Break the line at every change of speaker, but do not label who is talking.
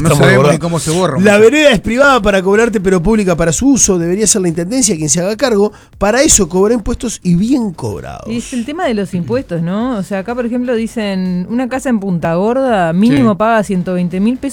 no sabemos ni cómo se borra.
La vereda es privada para cobrarte, pero pública para su uso. Debería ser la intendencia quien se haga cargo. Para eso cobra impuestos y bien cobrados.
Y es el tema de los impuestos, ¿no? O sea, acá, por ejemplo, dicen, una casa en Punta Gorda mínimo paga 120.000 pesos